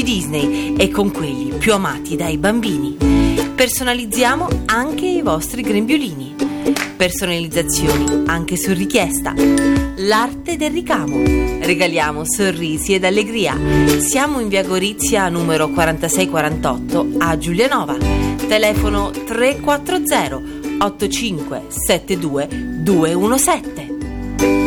Disney e con quelli più amati dai bambini. Personalizziamo anche i vostri grembiulini. Personalizzazioni anche su richiesta. L'arte del ricamo. Regaliamo sorrisi ed allegria. Siamo in via Gorizia numero 4648 a Giulianova. Telefono 340 8572 217.